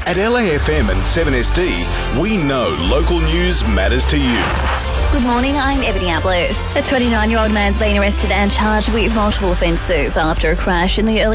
At LAFM and 7SD, we know local news matters to you. Good morning, I'm Ebony Ablett. A 29-year-old man's been arrested and charged with multiple offences after a crash in the early